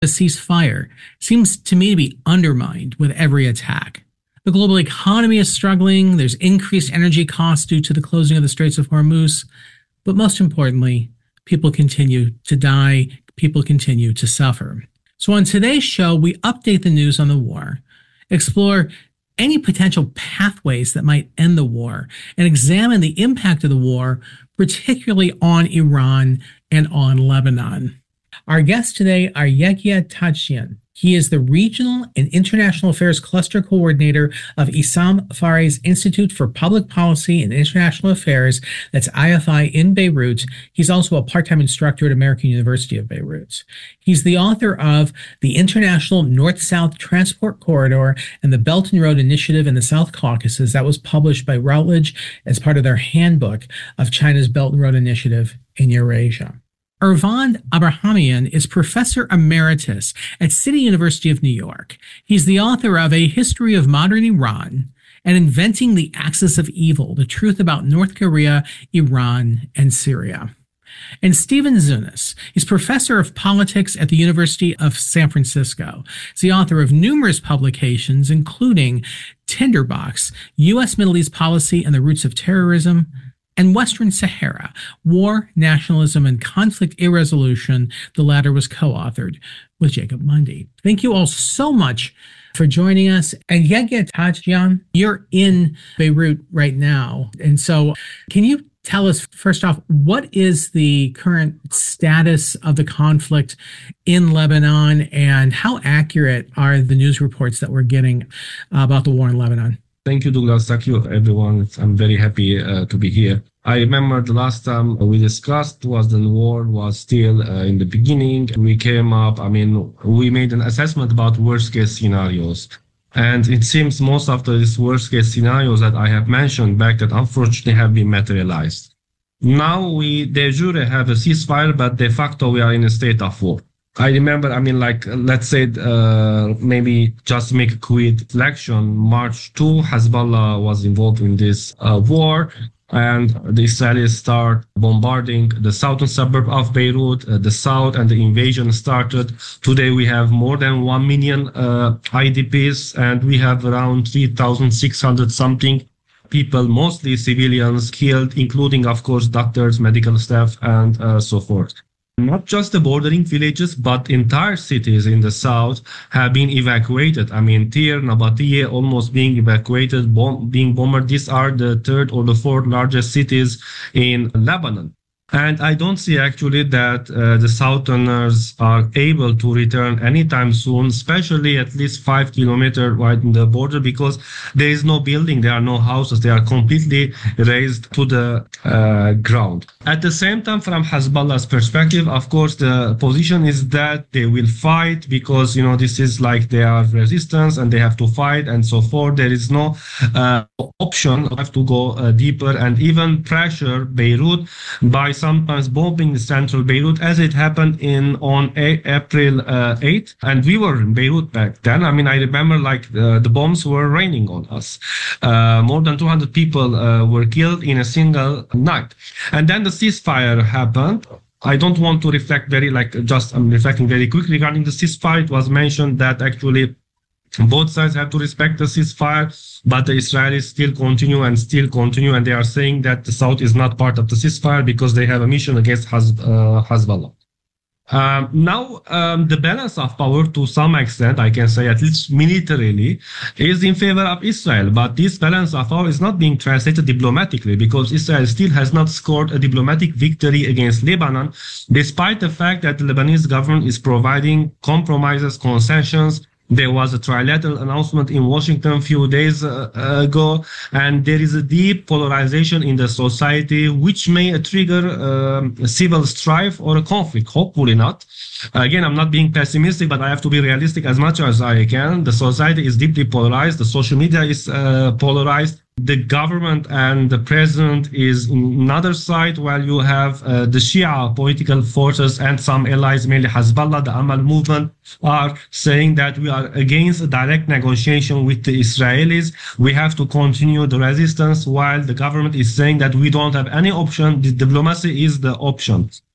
A ceasefire seems to me to be undermined with every attack. The global economy is struggling, there's increased energy costs due to the closing of the Straits of Hormuz, but most importantly, people continue to die, people continue to suffer. So on today's show, we update the news on the war, explore any potential pathways that might end the war, and examine the impact of the war, particularly on Iran and on Lebanon. Our guests today are Yehia Tadjian. He is the Regional and International Affairs Cluster Coordinator of Issam Fares Institute for Public Policy and International Affairs, that's IFI in Beirut. He's also a part-time instructor at American University of Beirut. He's the author of The International North-South Transport Corridor and the Belt and Road Initiative in the South Caucasus. That was published by Routledge as part of their handbook of China's Belt and Road Initiative in Eurasia. Ervand Abrahamian is Professor Emeritus at City University of New York. He's the author of A History of Modern Iran and Inventing the Axis of Evil, The Truth About North Korea, Iran, and Syria. And Stephen Zunes, he's Professor of Politics at the University of San Francisco. He's the author of numerous publications, including Tinderbox, U.S. Middle East Policy and the Roots of Terrorism, and Western Sahara, War, Nationalism, and Conflict Irresolution. The latter was co-authored with Jacob Mundy. Thank you all so much for joining us. And Yehia Tadjian, you're in Beirut right now. And so can you tell us, first off, what is the current status of the conflict in Lebanon, and how accurate are the news reports that we're getting about the war in Lebanon? Thank you, Douglas. Thank you, everyone. I'm very happy to be here. I remember the last time we discussed was the war was still in the beginning. We came up, we made an assessment about worst case scenarios. And it seems most of these worst case scenarios that I have mentioned back that unfortunately have been materialized. Now we de jure have a ceasefire, but de facto we are in a state of war. I remember, let's say, maybe just make a quick reflection. March 2, Hezbollah was involved in this war, and the Israelis start bombarding the southern suburb of Beirut, the south, and the invasion started. Today we have more than 1 million IDPs, and we have around 3,600 something people, mostly civilians, killed, including, of course, doctors, medical staff, and so forth. Not just the bordering villages, but entire cities in the south have been evacuated. Tyre, Nabatieh almost being evacuated, being bombed. These are the third or the fourth largest cities in Lebanon. And I don't see actually that the Southerners are able to return anytime soon, especially at least 5 kilometers wide in the border, because there is no building, there are no houses, they are completely razed to the ground. At the same time, from Hezbollah's perspective, of course, the position is that they will fight because, this is like they are resistance and they have to fight and so forth. There is no option. They have to go deeper and even pressure Beirut by sometimes bombing the central Beirut, as it happened on April 8th. And we were in Beirut back then. I remember the bombs were raining on us. More than 200 people were killed in a single night. And then the ceasefire happened. I don't want to reflect I'm reflecting very quickly regarding the ceasefire. It was mentioned that actually both sides have to respect the ceasefire, but the Israelis still continue, and they are saying that the South is not part of the ceasefire because they have a mission against Hezbollah. Now, the balance of power, to some extent, I can say at least militarily, is in favor of Israel. But this balance of power is not being translated diplomatically because Israel still has not scored a diplomatic victory against Lebanon, despite the fact that the Lebanese government is providing compromises, concessions. There was a trilateral announcement in Washington a few days ago, and there is a deep polarization in the society, which may trigger a civil strife or a conflict. Hopefully not. Again, I'm not being pessimistic, but I have to be realistic as much as I can. The society is deeply polarized. The social media is polarized. The government and the president is on another side, while you have the Shia political forces and some allies, mainly Hezbollah, the Amal movement, are saying that we are against a direct negotiation with the Israelis. We have to continue the resistance, while the government is saying that we don't have any option. The diplomacy is the option.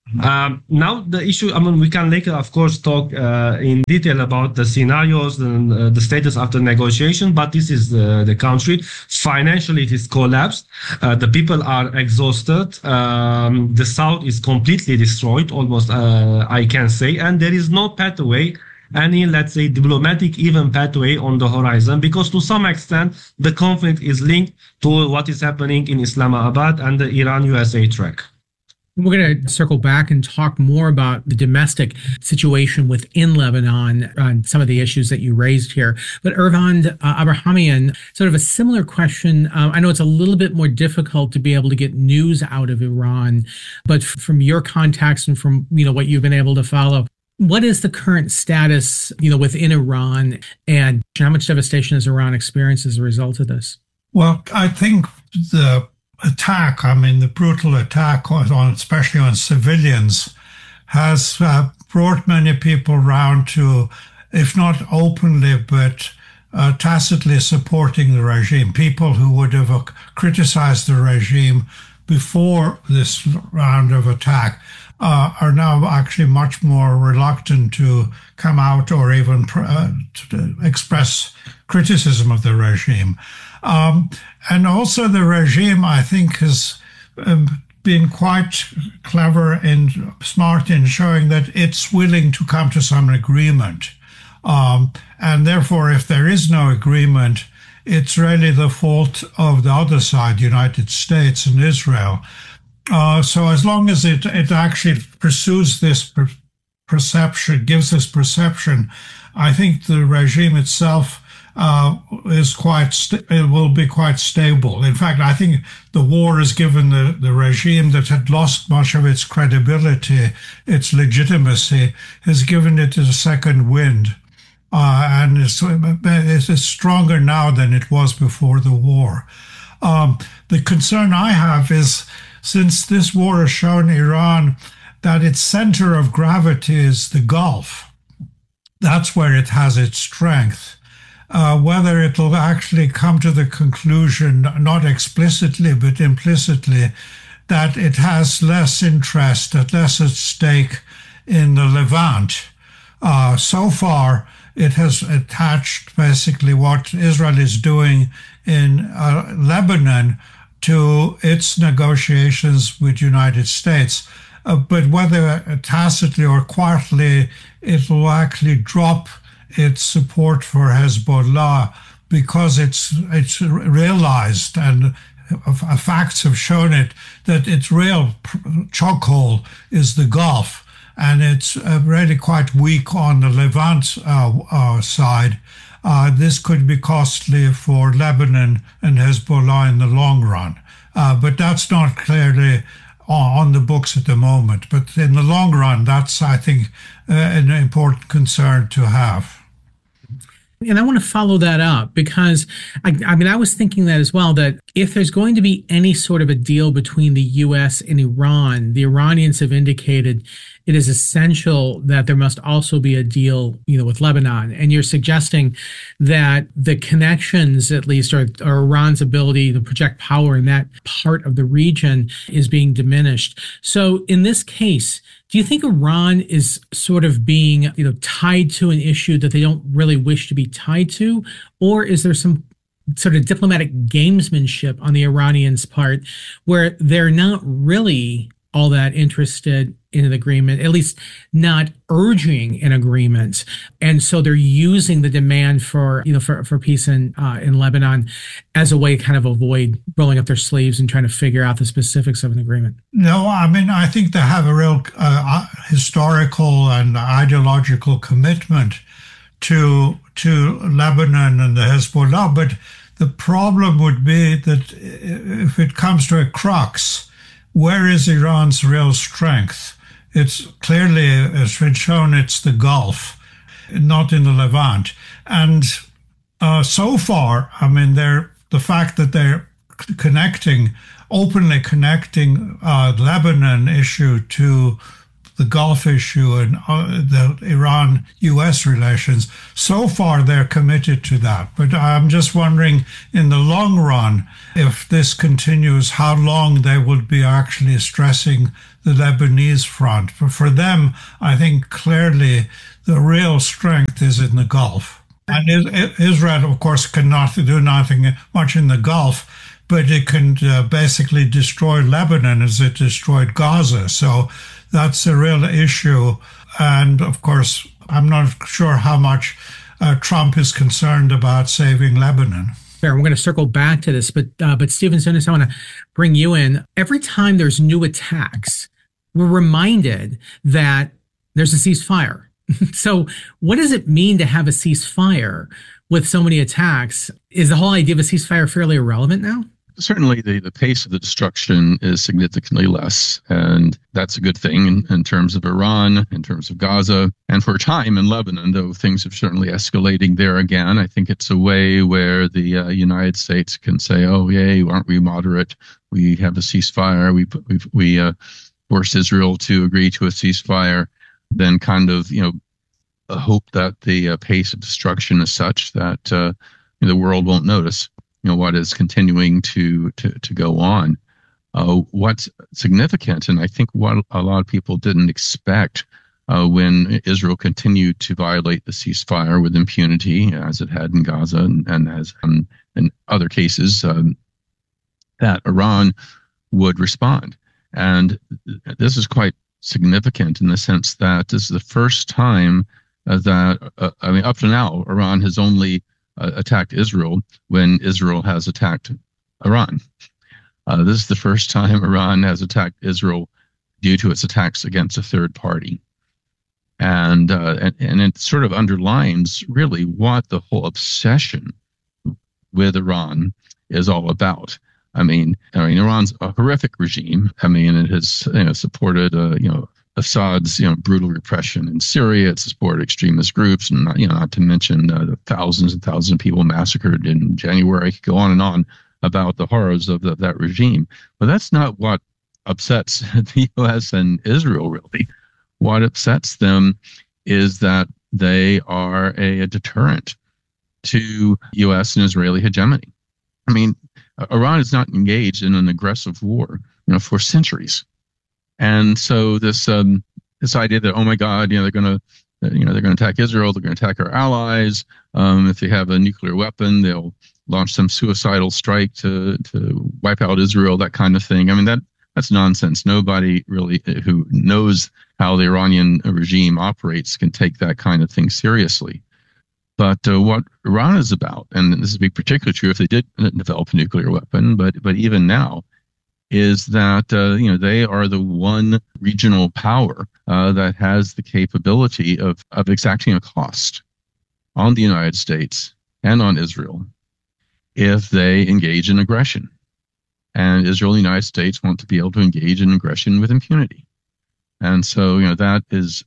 Now the issue, I mean, we can later, of course, talk in detail about the scenarios and the status after negotiation, but this is the country. Financially, it is collapsed. The people are exhausted. The South is completely destroyed, almost, I can say, and there is no pathway, any, let's say, diplomatic even pathway on the horizon, because to some extent, the conflict is linked to what is happening in Islamabad and the Iran-USA track. We're going to circle back and talk more about the domestic situation within Lebanon and some of the issues that you raised here. But Ervand Abrahamian, sort of a similar question. I know it's a little bit more difficult to be able to get news out of Iran, but from your context and from what you've been able to follow, what is the current status within Iran, and how much devastation has Iran experienced as a result of this? Well, I think the attack, the brutal attack especially on civilians, has brought many people round to, if not openly, but tacitly supporting the regime. People who would have criticized the regime before this round of attack are now actually much more reluctant to come out or even to express criticism of the regime. And also the regime, I think, has been quite clever and smart in showing that it's willing to come to some agreement. And therefore, if there is no agreement, it's really the fault of the other side, United States and Israel. So as long as it actually pursues this perception, gives this perception, I think the regime itself will be quite stable. In fact, I think the war has given the regime that had lost much of its credibility, its legitimacy, has given it a second wind. And it's stronger now than it was before the war. The concern I have is, since this war has shown Iran that its center of gravity is the Gulf, that's where it has its strength. Whether it will actually come to the conclusion, not explicitly but implicitly, that it has less interest, less at stake in the Levant. So far, it has attached basically what Israel is doing in Lebanon to its negotiations with the United States. But whether tacitly or quietly, it will actually drop its support for Hezbollah because it's realized, and facts have shown it, that its real chokehold is the Gulf, and it's really quite weak on the Levant side. This could be costly for Lebanon and Hezbollah in the long run, but that's not clearly on the books at the moment. But in the long run, that's, I think, an important concern to have. And I want to follow that up because, I was thinking that as well, that if there's going to be any sort of a deal between the U.S. and Iran, the Iranians have indicated it is essential that there must also be a deal, with Lebanon. And you're suggesting that the connections, at least, or Iran's ability to project power in that part of the region is being diminished. So in this case, do you think Iran is sort of being, tied to an issue that they don't really wish to be tied to? Or is there some sort of diplomatic gamesmanship on the Iranians' part where they're not really all that interested in an agreement, at least not urging an agreement, and so they're using the demand for peace in Lebanon as a way to kind of avoid rolling up their sleeves and trying to figure out the specifics of an agreement? No, I think they have a real historical and ideological commitment to Lebanon and the Hezbollah, but the problem would be that if it comes to a crux, where is Iran's real strength? It's clearly, as been shown, it's the Gulf, not in the Levant. And so far, the fact that they're openly connecting Lebanon issue to the Gulf issue and the Iran-US relations. So far, they're committed to that. But I'm just wondering, in the long run, if this continues, how long they would be actually stressing the Lebanese front. But for them, I think clearly the real strength is in the Gulf. And Israel, of course, cannot do nothing much in the Gulf, but it can basically destroy Lebanon as it destroyed Gaza. So that's a real issue. And of course, I'm not sure how much Trump is concerned about saving Lebanon. Fair. We're going to circle back to this, but Stephen Zunes, I want to bring you in. Every time there's new attacks, we're reminded that there's a ceasefire. So what does it mean to have a ceasefire with so many attacks? Is the whole idea of a ceasefire fairly irrelevant now? Certainly, the pace of the destruction is significantly less, and that's a good thing in terms of Iran, in terms of Gaza, and for a time in Lebanon, though things have certainly escalating there again. I think it's a way where the United States can say, oh, yay, aren't we moderate? We have a ceasefire. We forced Israel to agree to a ceasefire. Then kind of, hope that the pace of destruction is such that the world won't notice, what is continuing to go on. What's significant, and I think what a lot of people didn't expect when Israel continued to violate the ceasefire with impunity, as it had in Gaza and as in other cases, that Iran would respond. And this is quite significant in the sense that this is the first time that, up to now, Iran has only attacked Israel when Israel has attacked Iran. This is the first time Iran has attacked Israel due to its attacks against a third party. And it sort of underlines really what the whole obsession with Iran is all about. Iran's a horrific regime. It has supported Assad's brutal repression in Syria. It's supported extremist groups, and not to mention the thousands and thousands of people massacred in January. I could go on and on about the horrors of that regime. But that's not what upsets the U.S. and Israel, really. What upsets them is that they are a deterrent to U.S. and Israeli hegemony. Iran is not engaged in an aggressive war, for centuries, and so this idea that, oh my God, they're going to attack Israel, they're going to attack our allies. If they have a nuclear weapon, they'll launch some suicidal strike to wipe out Israel, that kind of thing. That's nonsense. Nobody really who knows how the Iranian regime operates can take that kind of thing seriously. But what Iran is about, and this would be particularly true if they did develop a nuclear weapon, but even now, is that they are the one regional power that has the capability of exacting a cost on the United States and on Israel if they engage in aggression. And Israel and the United States want to be able to engage in aggression with impunity. And so, that is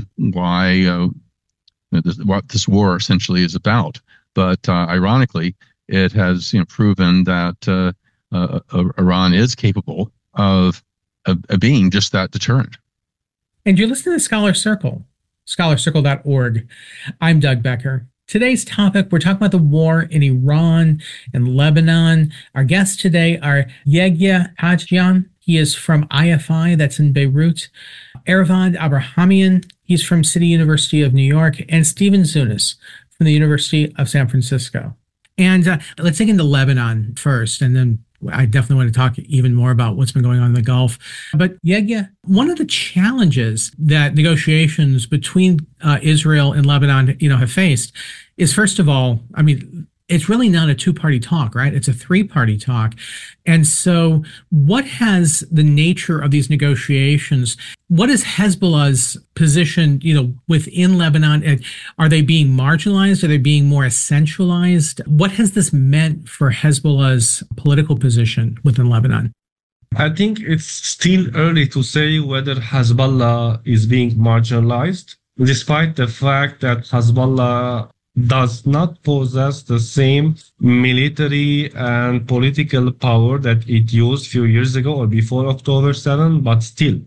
why what this war essentially is about. But ironically, it has proven that Iran is capable of being just that deterrent. And you're listening to Scholar Circle, scholarcircle.org. I'm Doug Becker. Today's topic, we're talking about the war in Iran and Lebanon. Our guests today are Yegya Hajjian. He is from IFI, that's in Beirut. Ervad Abrahamian, he's from City University of New York. And Stephen Zunes from the University of San Francisco. And let's dig into Lebanon first, and then I definitely want to talk even more about what's been going on in the Gulf. But Yegya, one of the challenges that negotiations between Israel and Lebanon, have faced is, first of all, it's really not a two-party talk, right? It's a three-party talk. And so what has the nature of these negotiations, what is Hezbollah's position, within Lebanon? Are they being marginalized? Are they being more essentialized? What has this meant for Hezbollah's political position within Lebanon? I think it's still early to say whether Hezbollah is being marginalized, despite the fact that Hezbollah does not possess the same military and political power that it used a few years ago or before October 7, but still,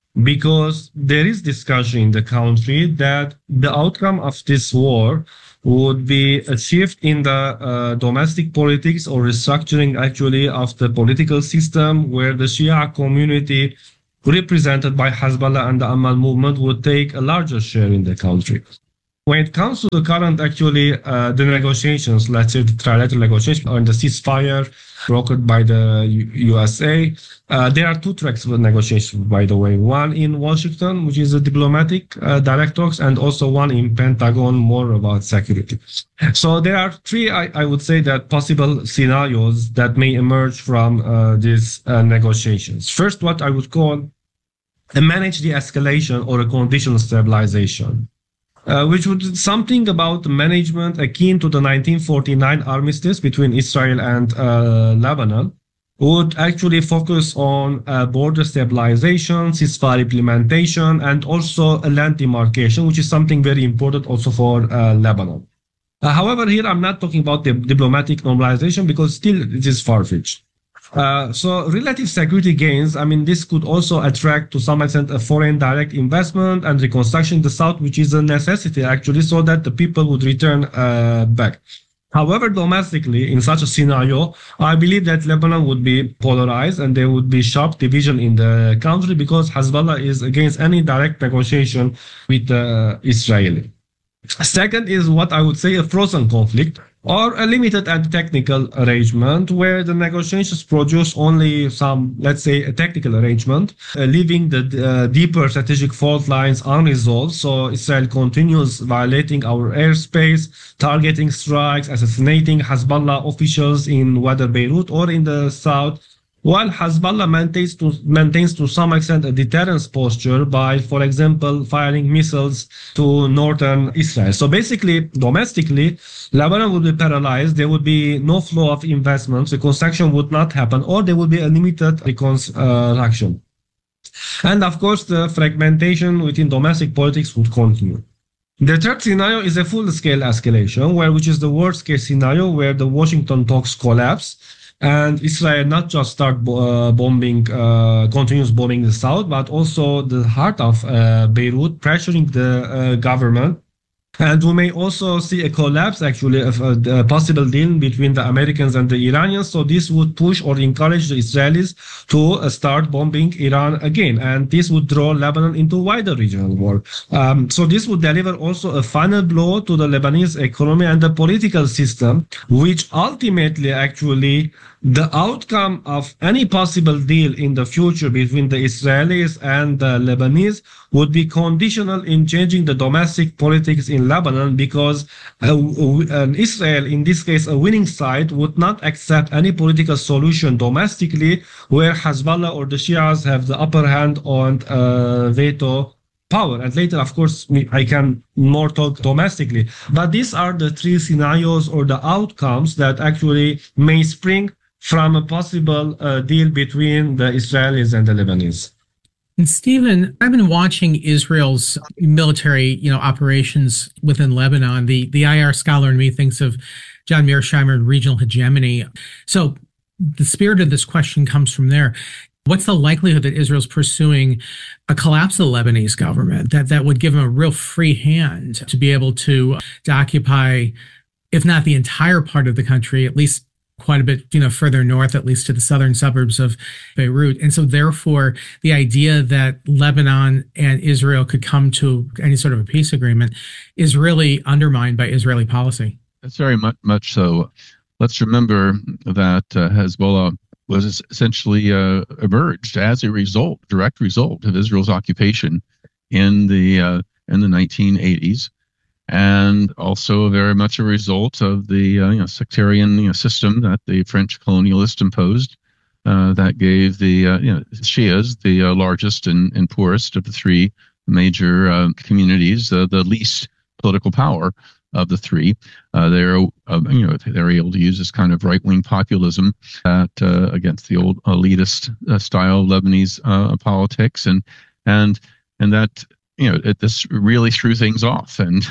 because there is discussion in the country that the outcome of this war would be a shift in the domestic politics or restructuring actually of the political system, where the Shia community represented by Hezbollah and the Amal movement would take a larger share in the country. When it comes to the current, actually, the negotiations, let's say the trilateral negotiations on the ceasefire brokered by the USA, there are two tracks of negotiations, by the way. One in Washington, which is a diplomatic direct talks, and also one in Pentagon, more about security. So there are three, I would say, that possible scenarios that may emerge from these negotiations. First, what I would call a managed de-escalation or a conditional stabilization. Which would something about management akin to the 1949 armistice between Israel and Lebanon, would actually focus on border stabilization, ceasefire implementation, and also a land demarcation, which is something very important also for Lebanon. However, here I'm not talking about the diplomatic normalization because still it is far-fetched. So relative security gains, I mean, this could also attract to some extent a foreign direct investment and reconstruction in the south, which is a necessity actually, so that the people would return back. However, domestically, in such a scenario, I believe that Lebanon would be polarized and there would be sharp division in the country because Hezbollah is against any direct negotiation with the Israeli. Second is what I would say a frozen conflict, or a limited and technical arrangement where the negotiations produce only some, let's say, a technical arrangement, leaving the deeper strategic fault lines unresolved. So Israel continues violating our airspace, targeting strikes, assassinating Hezbollah officials in whether Beirut or in the south, while Hezbollah maintains to some extent a deterrence posture by, for example, firing missiles to northern Israel. So basically, domestically, Lebanon would be paralyzed. There would be no flow of investments. Reconstruction would not happen, or there would be a limited reconstruction. And of course, the fragmentation within domestic politics would continue. The third scenario is a full-scale escalation, which is the worst-case scenario, where the Washington talks collapse and Israel not just continues bombing the south, but also the heart of Beirut, pressuring the government. And we may also see a collapse, actually, of a possible deal between the Americans and the Iranians. So this would push or encourage the Israelis to start bombing Iran again. And this would draw Lebanon into wider regional war. So this would deliver also a final blow to the Lebanese economy and the political system, which ultimately, actually, the outcome of any possible deal in the future between the Israelis and the Lebanese would be conditional in changing the domestic politics in Lebanon, because Israel, in this case a winning side, would not accept any political solution domestically where Hezbollah or the Shias have the upper hand on veto power. And later, of course, I can more talk domestically. But these are the three scenarios or the outcomes that actually may spring from a possible deal between the Israelis and the Lebanese. And Stephen, I've been watching Israel's military, operations within Lebanon. The IR scholar in me thinks of John Mearsheimer and regional hegemony. So the spirit of this question comes from there. What's the likelihood that Israel's pursuing a collapse of the Lebanese government that would give them a real free hand to be able to occupy, if not the entire part of the country, at least quite a bit, further north, at least to the southern suburbs of Beirut. And so therefore, the idea that Lebanon and Israel could come to any sort of a peace agreement is really undermined by Israeli policy. That's very much so. Let's remember that Hezbollah was essentially emerged as a direct result of Israel's occupation in the 1980s. And also very much a result of the sectarian system that the French colonialists imposed, that gave the Shias, the largest and poorest of the three major communities, the least political power of the three. They're able to use this kind of right-wing populism against the old elitist style of Lebanese politics, and that. This really threw things off, and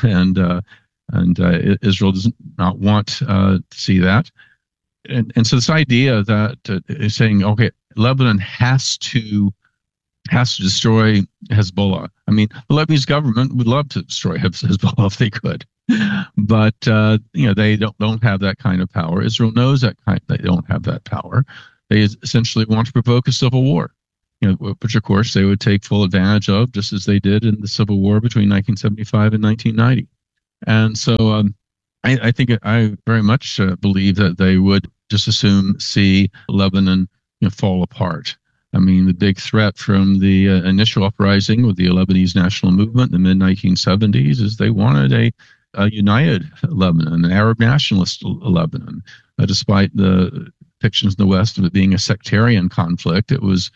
Israel does not want to see that, and so this idea that is saying, okay, Lebanon has to has to destroy Hezbollah. I mean, the Lebanese government would love to destroy Hezbollah if they could, but they don't have that kind of power. Israel knows they don't have that power. They essentially want to provoke a civil war, which of course they would take full advantage of, just as they did in the civil war between 1975 and 1990. And so I think I very much believe that they would just as soon see Lebanon fall apart. I mean, the big threat from the initial uprising with the Lebanese national movement in the mid-1970s is they wanted a united Lebanon, an Arab nationalist Lebanon. Despite the depictions in the West of it being a sectarian conflict, it was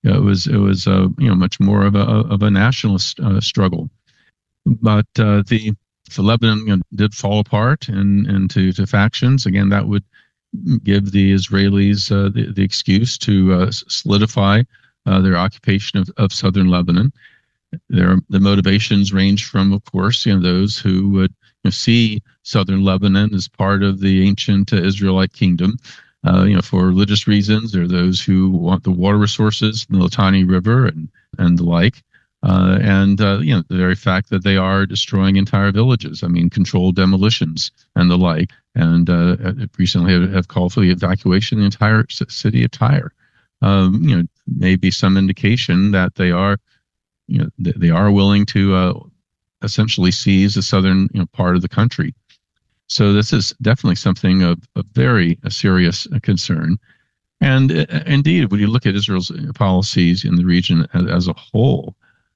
much more of a nationalist struggle. But the Lebanon did fall apart into factions. Again, that would give the Israelis the excuse to solidify their occupation of southern Lebanon. The motivations range from, of course, those who would see southern Lebanon as part of the ancient Israelite kingdom, for religious reasons. There are those who want the water resources, the Litani River, and the like. The very fact that they are destroying entire villages, I mean, controlled demolitions and the like, and recently have called for the evacuation of the entire city of Tyre. Maybe some indication that they are willing to essentially seize the southern part of the country. So this is definitely something of very serious concern. And indeed, when you look at Israel's policies in the region as a whole,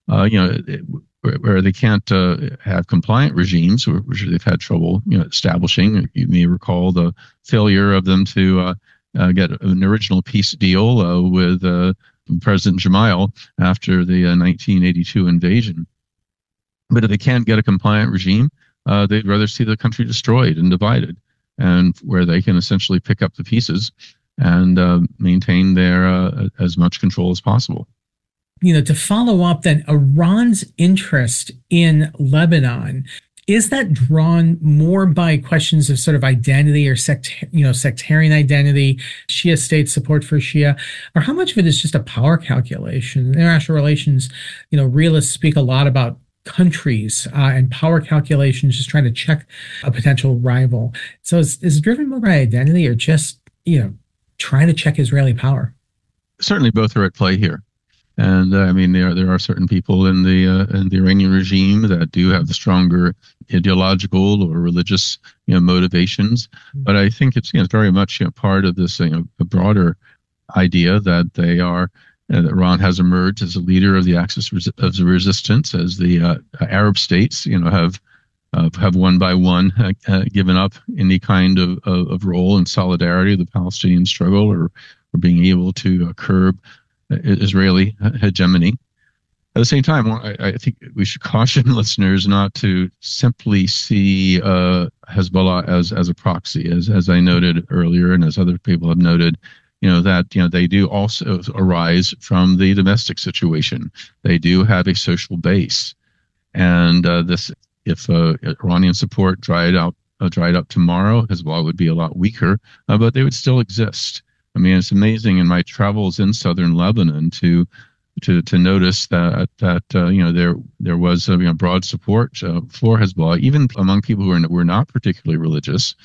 where they can't have compliant regimes, which they've had trouble establishing. You may recall the failure of them to get an original peace deal with President Gemayel after the 1982 invasion. But if they can't get a compliant regime, they'd rather see the country destroyed and divided, and where they can essentially pick up the pieces and maintain their as much control as possible. To follow up then, Iran's interest in Lebanon, is that drawn more by questions of sort of identity or sectarian identity, Shia state support for Shia, or how much of it is just a power calculation? In international relations, realists speak a lot about countries and power calculations, just trying to check a potential rival. So is it driven more by identity or just, trying to check Israeli power? Certainly both are at play here. And I mean, there are certain people in the Iranian regime that do have the stronger ideological or religious motivations. But I think it's very much part of this a broader idea that they are that Iran has emerged as a leader of the axis of resistance, as the Arab states have one by one given up any kind of role in solidarity of the Palestinian struggle or being able to curb Israeli hegemony. At the same time, I think we should caution listeners not to simply see Hezbollah as a proxy, as I noted earlier, and as other people have noted. That they do also arise from the domestic situation. They do have a social base, and if Iranian support dried up tomorrow, Hezbollah would be a lot weaker, but they would still exist. I mean, it's amazing in my travels in southern Lebanon to notice that there was broad support for Hezbollah, even among people who were not particularly religious,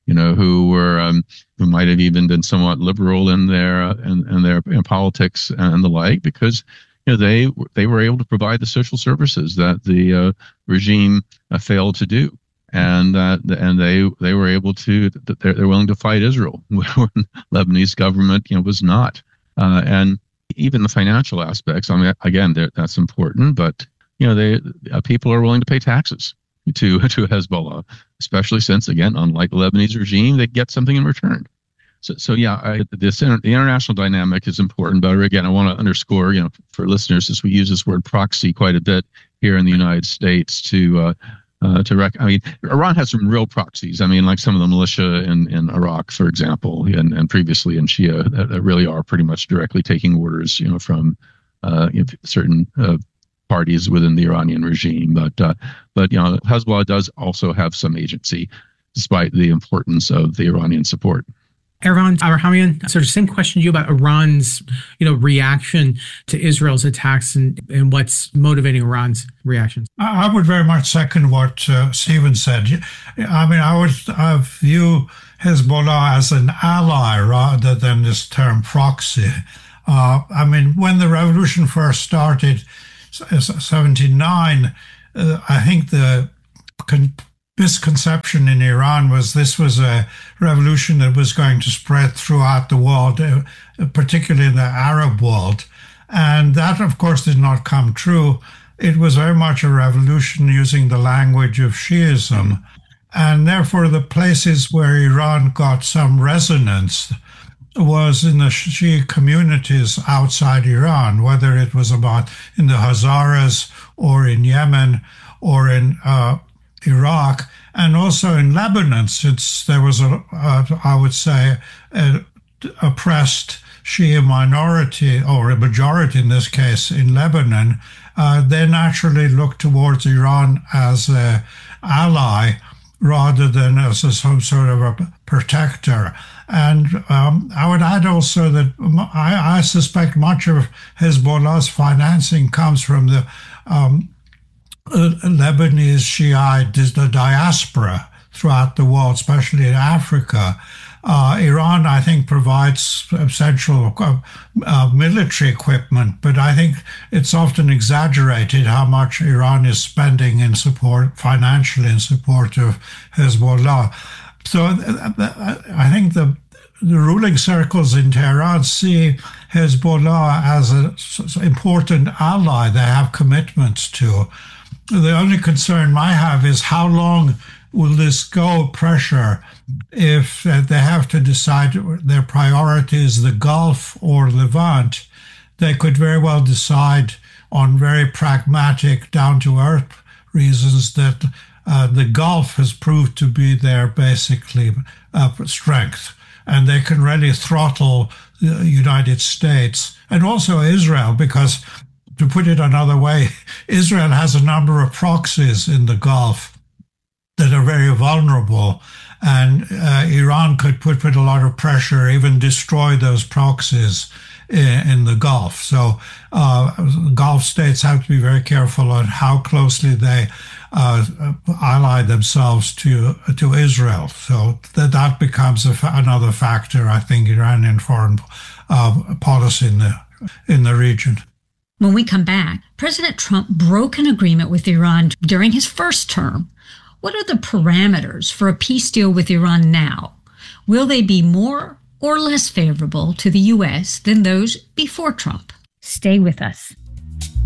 who might have even been somewhat liberal in their politics and the like, because they were able to provide the social services that the regime failed to do. And they were able to. They're willing to fight Israel when the Lebanese government was not. And even the financial aspects. I mean, again, that's important. But people are willing to pay taxes to Hezbollah, especially since, again, unlike the Lebanese regime, they get something in return. The international dynamic is important. But again, I want to underscore, for listeners, since we use this word proxy quite a bit here in the United States Iran has some real proxies. I mean, like some of the militia in Iraq, for example, and previously in Shia, that really are pretty much directly taking orders, from certain parties within the Iranian regime. But Hezbollah does also have some agency, despite the importance of the Iranian support. Ervan Abrahamian, sort of same question to you about Iran's, reaction to Israel's attacks and what's motivating Iran's reactions. I would very much second what Stephen said. I mean, I view Hezbollah as an ally rather than this term proxy. I mean, when the revolution first started, 79, I think the misconception in Iran was this was a revolution that was going to spread throughout the world, particularly in the Arab world. And that, of course, did not come true. It was very much a revolution using the language of Shiism. And therefore, the places where Iran got some resonance was in the Shia communities outside Iran, whether it was about in the Hazaras or in Yemen or in Iraq, and also in Lebanon, since there was I would say, an oppressed Shia minority, or a majority in this case, in Lebanon. They naturally looked towards Iran as an ally rather than as some sort of a protector. And I would add also that I suspect much of Hezbollah's financing comes from the Lebanese Shiite diaspora throughout the world, especially in Africa. Iran, I think, provides essential military equipment, but I think it's often exaggerated how much Iran is spending in support, financially in support of Hezbollah. So I think the ruling circles in Tehran see Hezbollah as an important ally they have commitments to. The only concern I have is how long will this go, pressure, if they have to decide their priority is the Gulf or Levant. They could very well decide on very pragmatic, down-to-earth reasons that the Gulf has proved to be their basically strength, and they can really throttle the United States and also Israel, because, to put it another way, Israel has a number of proxies in the Gulf that are very vulnerable, and Iran could put a lot of pressure, even destroy those proxies in the Gulf. So Gulf states have to be very careful on how closely they ally themselves to Israel. So that becomes another factor, I think, Iranian foreign policy in the region. When we come back, President Trump broke an agreement with Iran during his first term. What are the parameters for a peace deal with Iran now? Will they be more or less favorable to the U.S. than those before Trump? Stay with us.